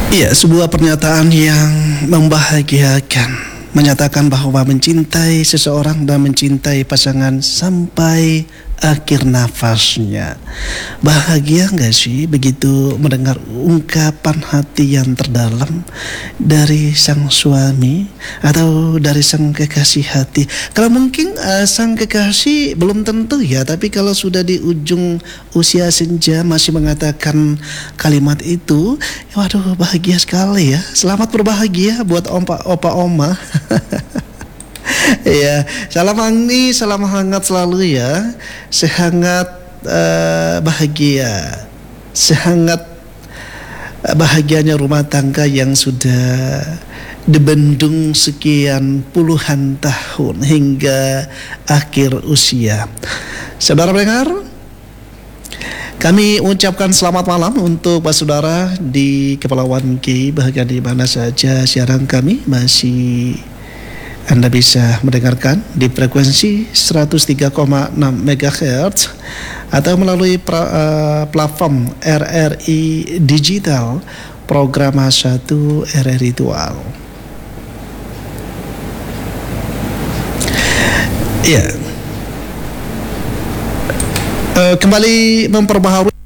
Iya, sebuah pernyataan yang membahagiakan. Menyatakan bahwa mencintai seseorang dan mencintai pasangan sampai akhir nafasnya. Bahagia nggak sih begitu mendengar ungkapan hati yang terdalam dari sang suami atau dari sang kekasih hati? Kalau mungkin sang kekasih belum tentu ya, tapi kalau sudah di ujung usia senja masih mengatakan kalimat itu, waduh bahagia sekali ya. Selamat berbahagia buat opa oma. Ya, salam Angni, salam hangat selalu ya. Sehangat bahagia, sehangat bahagianya rumah tangga yang sudah dibendung sekian puluhan tahun hingga akhir usia. Saudara pendengar, kami ucapkan selamat malam untuk Pak Saudara di Kepulauan K, bahkan di mana saja siaran kami masih Anda bisa mendengarkan di frekuensi 103,6 MHz atau melalui platform RRI Digital program 1 RRI Dual. Ya, kembali memperbaharui